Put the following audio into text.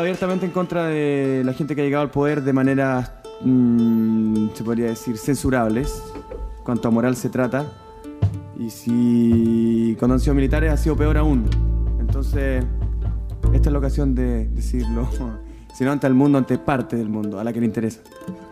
abiertamente en contra de la gente que ha llegado al poder de maneras, se podría decir, censurables, cuanto a moral se trata. Y si cuando han sido militares ha sido peor aún. Entonces, esta es la ocasión de decirlo. Si no ante el mundo, ante parte del mundo, a la que le interesa.